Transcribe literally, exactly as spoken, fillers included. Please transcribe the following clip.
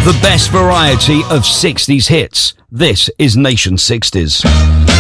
The best variety of sixties hits. This is Nation sixties.